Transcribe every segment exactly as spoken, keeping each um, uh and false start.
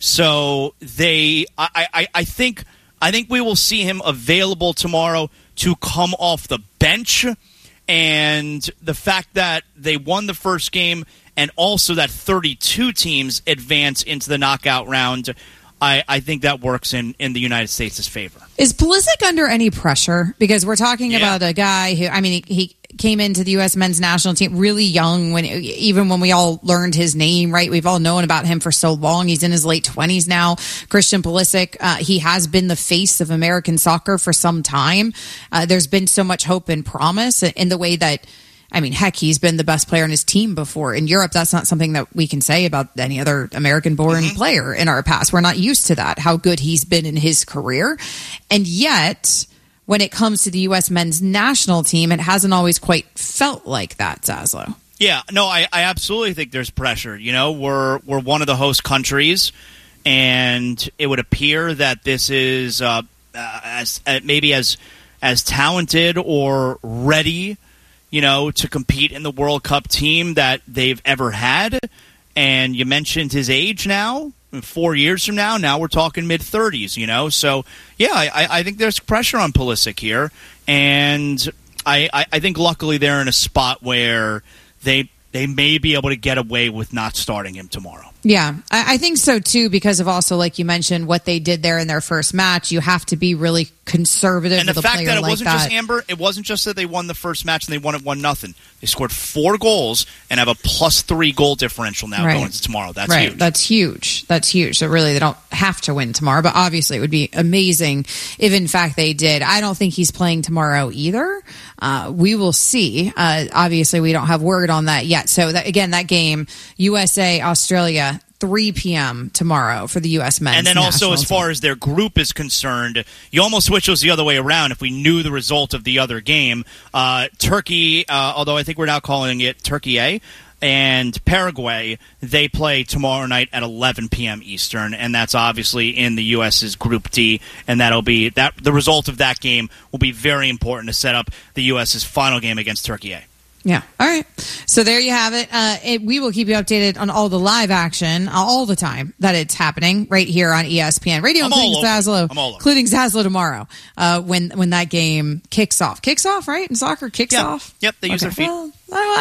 So they, I, I, I think, I think we will see him available tomorrow to come off the bench. And the fact that they won the first game and also that thirty-two teams advance into the knockout round, I, I think that works in, in the United States' favor. Is Pulisic under any pressure? Because we're talking yeah. about a guy who, I mean, he, he came into the U S men's national team really young, when even when we all learned his name, right? We've all known about him for so long. He's in his late twenties now. Christian Pulisic, uh, he has been the face of American soccer for some time. Uh, there's been so much hope and promise in the way that, I mean, heck, he's been the best player on his team before. In Europe, that's not something that we can say about any other American-born mm-hmm. player in our past. We're not used to that, how good he's been in his career. And yet, when it comes to the U S men's national team, it hasn't always quite felt like that, Zaslow. Yeah, no, I, I absolutely think there's pressure. You know, we're we're one of the host countries, and it would appear that this is uh, uh, as uh, maybe as as talented or ready, you know, to compete in the World Cup team that they've ever had. And you mentioned his age now. Four years from now, now we're talking mid-thirties, you know? So, yeah, I, I think there's pressure on Pulisic here. And I, I, I think luckily they're in a spot where they they may be able to get away with not starting him tomorrow. Yeah, I, I think so, too, because of also, like you mentioned, what they did there in their first match. You have to be really conservative and the with a fact player that it like wasn't that. just Amber, it wasn't just that they won the first match and they won it one nothing. They scored four goals and have a plus three goal differential now right. going into tomorrow. That's right. huge. That's huge. That's huge. So really, they don't have to win tomorrow, but obviously, it would be amazing if, in fact, they did. I don't think he's playing tomorrow either. Uh, we will see. Uh, obviously, we don't have word on that yet. So that, again, that game, U S A Australia, three p.m. tomorrow for the U S men's. And then also, as far team. as their group is concerned, you almost wish it was the other way around if we knew the result of the other game. Uh, Turkey, uh, although I think we're now calling it Turkey A, and Paraguay, they play tomorrow night at eleven p.m. Eastern, and that's obviously in the U S's Group D, and that'll be that. The result of that game will be very important to set up the U S's final game against Turkey A. Yeah. All right. So there you have it. Uh, it. We will keep you updated on all the live action uh, all the time that it's happening right here on E S P N Radio, I'm including Zaslow, including Zaslow tomorrow uh, when when that game kicks off. Kicks off, right? In soccer, kicks yep. off. Yep. They use okay. their feet. Well,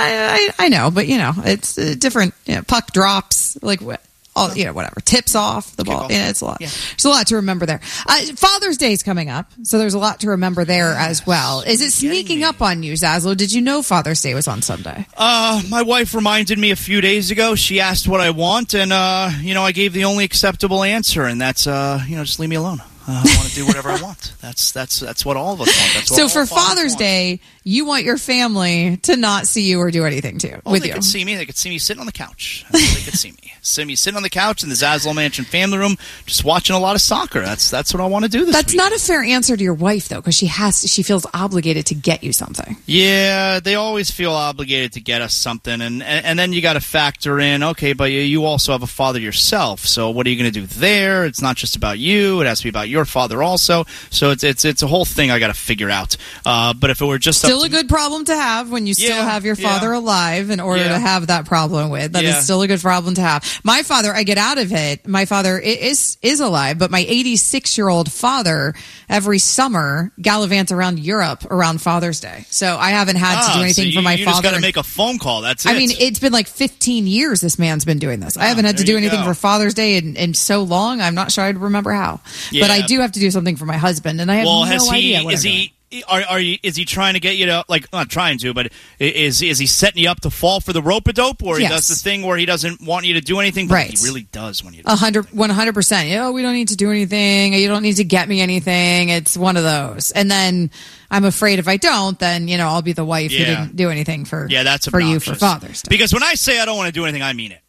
I, I I know, but you know, it's uh, different. You know, puck drops, like what. All, you know, whatever. Tips off the ball. Yeah, it's a lot. Yeah. There's a lot to remember there. Uh, Father's Day is coming up, so there's a lot to remember there yes. as well. Is it sneaking up on you, Zaslow? Did you know Father's Day was on Sunday? Uh, my wife reminded me a few days ago. She asked what I want, and, uh, you know, I gave the only acceptable answer, and that's, uh, you know, just leave me alone. Uh, I want to do whatever I want. That's that's that's what all of us want. That's what so all for Father's want. Day, you want your family to not see you or do anything to you. Oh, with they you. could see me. They could see me sitting on the couch. That's where they could see me. See me sitting on the couch in the Zaslow Mansion family room, just watching a lot of soccer. That's that's what I want to do this That's week. not a fair answer to your wife, though, because she has she feels obligated to get you something. Yeah, they always feel obligated to get us something, and and, and then you got to factor in, okay, but you, you also have a father yourself. So what are you going to do there? It's not just about you. It has to be about your father also. So it's it's it's a whole thing I got to figure out. Uh, but if it were just still up a to, good problem to have when you still yeah, have your father yeah. alive in order yeah. to have that problem with. That yeah. is still a good problem to have. My father, I get out of it. My father is is alive, but my eighty-six year old father every summer gallivants around Europe around Father's Day. So I haven't had ah, to do anything so you, for my you father. You just got to make a phone call. That's it. I mean, it's been like fifteen years this man's been doing this. I haven't had to do anything go. for Father's Day in, in so long. I'm not sure I'd remember how. Yeah. But I do have to do something for my husband, and I have well, no has he, idea what is I'm he, doing. Are, are you, is he trying to get you to, like, not trying to, but is is he setting you up to fall for the rope-a-dope, or he yes. does the thing where he doesn't want you to do anything, but right. he really does want you to one hundred, one hundred percent. You know, we don't need to do anything. You don't need to get me anything. It's one of those. And then I'm afraid if I don't, then, you know, I'll be the wife yeah. who didn't do anything for, yeah, that's for you for Father's Day. Because when I say I don't want to do anything, I mean it.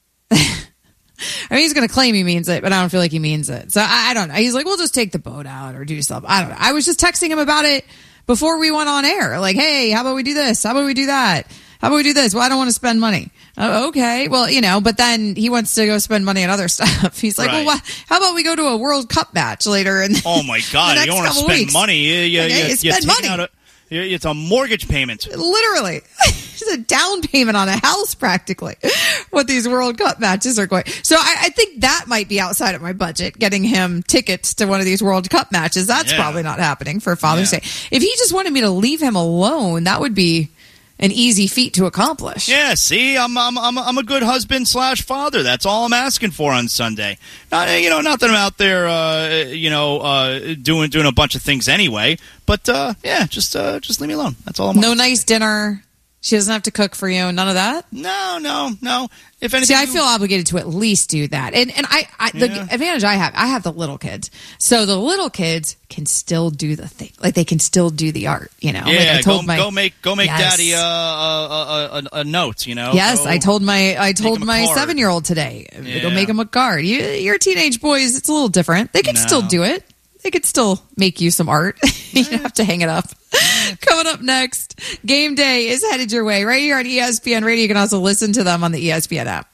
I mean, he's going to claim he means it, but I don't feel like he means it. So I, I don't know. He's like, we'll just take the boat out or do something. I don't know. I was just texting him about it before we went on air. Like, hey, how about we do this? How about we do that? How about we do this? Well, I don't want to spend money. Oh, okay. Well, you know, but then he wants to go spend money on other stuff. He's like, right. well, what, how about we go to a World Cup match later? And oh, my God. You don't want to spend weeks. money. You, you, okay, you, you spend money. Out a, it's a mortgage payment. Literally. it's a down payment on a house practically. What these World Cup matches are going. So I, I think that might be outside of my budget. Getting him tickets to one of these World Cup matches. That's yeah. probably not happening for Father's yeah. Day. If he just wanted me to leave him alone, that would be an easy feat to accomplish. Yeah, see, I'm I'm I'm I'm a good husband slash father. That's all I'm asking for on Sunday. Not you know, not that I'm out there, uh, you know, uh, doing doing a bunch of things anyway. But uh, yeah, just uh, just leave me alone. That's all I'm. No nice dinner. She doesn't have to cook for you. None of that. No, no, no. If anything, see, I feel obligated to at least do that. And and I, I the Yeah. advantage I have, I have the little kids, so the little kids can still do the thing. Like they can still do the art. You know. Yeah, like I told go, my, go make go make yes. daddy uh, a, a, a, a note. You know. Yes, go I told my I told him a my card. seven year old today. Yeah. Go make him a card. You, your teenage boys, it's a little different. They can No. still do it. They could still make you some art. You don't have to hang it up. Coming up next, Game Day is headed your way right here on E S P N Radio. You can also listen to them on the E S P N app.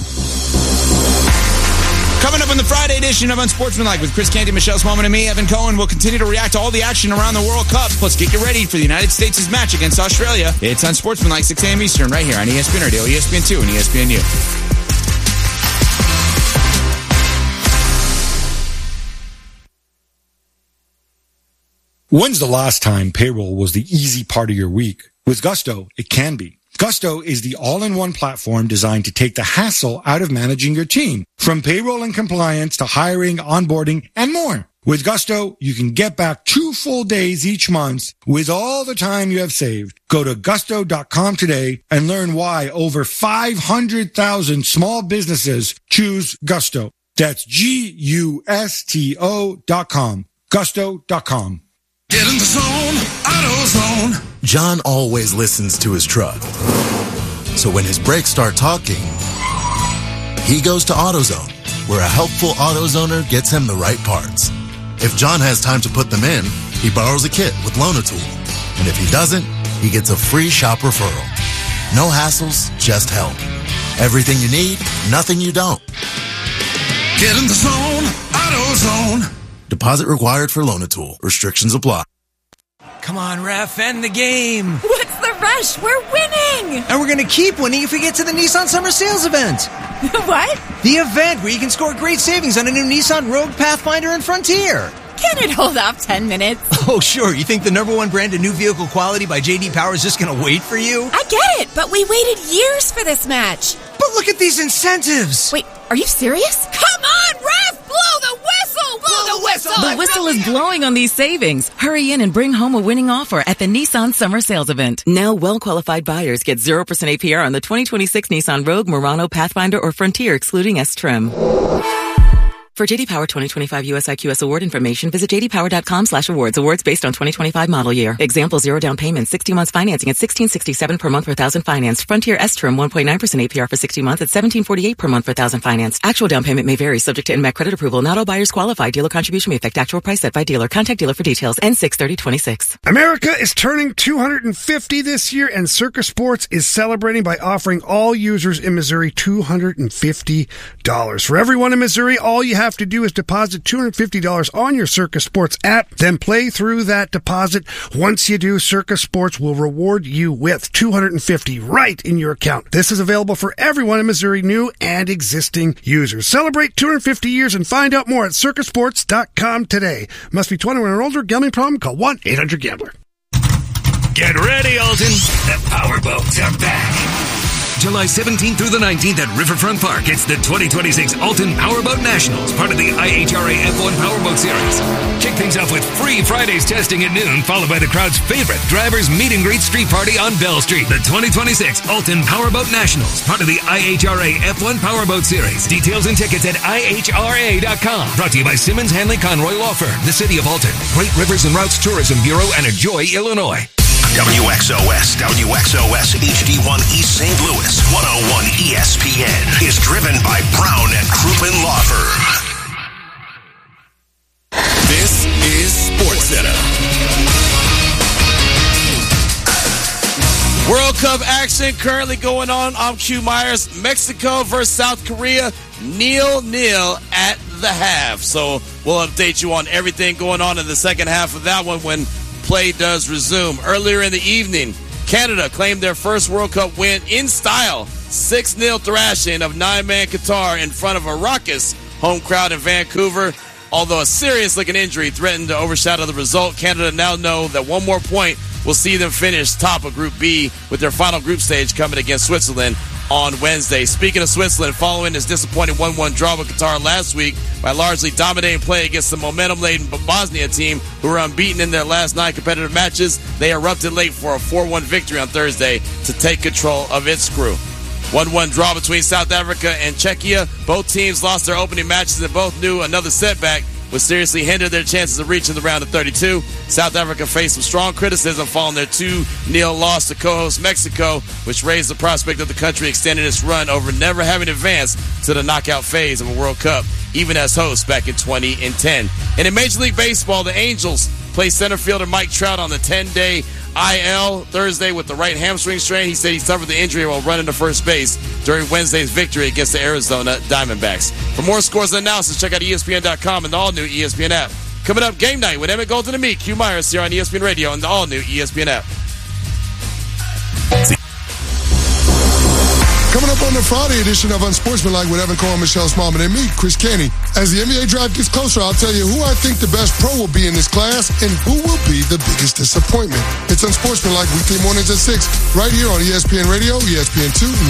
Coming up on the Friday edition of Unsportsmanlike with Chris Canty, Michelle Smallman, and me, Evan Cohen, we'll continue to react to all the action around the World Cup. Plus, get you ready for the United States' match against Australia. It's Unsportsmanlike, six a.m. Eastern, right here on E S P N Radio, E S P N two, and E S P N U. When's the last time payroll was the easy part of your week? With Gusto, it can be. Gusto is the all-in-one platform designed to take the hassle out of managing your team, from payroll and compliance to hiring, onboarding, and more. With Gusto, you can get back two full days each month with all the time you have saved. Go to gusto dot com today and learn why over five hundred thousand small businesses choose Gusto. That's G U S T O dot com. gusto dot com. Get in the zone, AutoZone. John always listens to his truck. So when his brakes start talking, he goes to AutoZone, where a helpful AutoZoner gets him the right parts. If John has time to put them in, he borrows a kit with Loan-A-Tool. And if he doesn't, he gets a free shop referral. No hassles, just help. Everything you need, nothing you don't. Get in the zone, AutoZone. Deposit required for Loan-A-Tool. Restrictions apply. Come on, ref, end the game. What's the rush? We're winning. And we're going to keep winning if we get to the Nissan Summer Sales event. What? The event where you can score great savings on a new Nissan Rogue, Pathfinder, and Frontier. Can it hold up ten minutes? Oh, sure. You think the number one brand of new vehicle quality by J D Power is just going to wait for you? I get it, but we waited years for this match. But look at these incentives. Wait, are you serious? Come on, ref! Blow the whistle! Blow, Blow the whistle! The whistle is blowing on these savings. Hurry in and bring home a winning offer at the Nissan Summer Sales Event. Now, well-qualified buyers get zero percent A P R on the twenty twenty-six Nissan Rogue, Murano, Pathfinder, or Frontier, excluding S-Trim. For J D Power twenty twenty-five U S I Q S award information, visit j d power dot com slash awards. Awards based on twenty twenty-five model year. Example, zero down payment, sixty months financing at sixteen sixty-seven per month per thousand financed. Frontier S-Trim, one point nine percent A P R for sixty months at seventeen forty-eight per month per thousand financed. Actual down payment may vary, subject to N M A C credit approval. Not all buyers qualify. Dealer contribution may affect actual price set by dealer. Contact dealer for details. N six thirty twenty-six. America is turning two hundred fifty this year, and Circa Sports is celebrating by offering all users in Missouri two hundred fifty dollars. For everyone in Missouri, all you have to do is deposit two hundred fifty dollars on your Circa Sports app, then play through that deposit. Once you do, Circa Sports will reward you with two hundred fifty dollars right in your account. This is available for everyone in Missouri, new and existing users. Celebrate two hundred fifty years and find out more at circa sports dot com today. Must be twenty-one or older. Gambling problem? Call one eight hundred gambler. Get ready, Alton. The powerboats are back. July seventeenth through the nineteenth at Riverfront Park, it's the twenty twenty-six Alton Powerboat Nationals, part of the I H R A F one Powerboat Series. Kick things off with free Fridays testing at noon, followed by the crowd's favorite Drivers Meet and Greet Street Party on Bell Street. The twenty twenty-six Alton Powerboat Nationals, part of the I H R A F one Powerboat Series. Details and tickets at I H R A dot com. Brought to you by Simmons Hanley Conroy Law Firm, the City of Alton, Great Rivers and Routes Tourism Bureau, and Enjoy, Illinois. W X O S, W X O S H D one East Saint Louis, one oh one E S P N is driven by Brown and Crouppen Law Firm. This is SportsCenter. World Cup action currently going on. I'm Q Myers. Mexico versus South Korea, nil-nil at the half. So we'll update you on everything going on in the second half of that one when play does resume. Earlier in the evening, Canada claimed their first World Cup win in style. six nil thrashing of nine-man Qatar in front of a raucous home crowd in Vancouver. Although a serious-looking injury threatened to overshadow the result, Canada now know that one more point will see them finish top of Group B with their final group stage coming against Switzerland on Wednesday. Speaking of Switzerland, following his disappointing one one draw with Qatar last week by largely dominating play against the momentum-laden Bosnia team, who were unbeaten in their last nine competitive matches, they erupted late for a four one victory on Thursday to take control of its crew. one one draw between South Africa and Czechia. Both teams lost their opening matches and both knew another setback would seriously hinder their chances of reaching the round of thirty-two. South Africa faced some strong criticism following their two nil loss to co-host Mexico, which raised the prospect of the country extending its run over never having advanced to the knockout phase of a World Cup, even as hosts back in twenty ten. And in Major League Baseball, the Angels placed center fielder Mike Trout on the ten-day I L Thursday with the right hamstring strain. He said he suffered the injury while running to first base during Wednesday's victory against the Arizona Diamondbacks. For more scores and analysis, check out E S P N dot com and the all-new E S P N app. Coming up, Game Night with Emmett Golden and me, Q Myers, here on E S P N Radio and the all-new E S P N app. Coming up on the Friday edition of Unsportsmanlike with Evan Cohen, Michelle Smallman, and me, Chris Canty. As the N B A draft gets closer, I'll tell you who I think the best pro will be in this class and who will be the biggest disappointment. It's Unsportsmanlike weekday mornings at six, right here on E S P N Radio, E S P N two,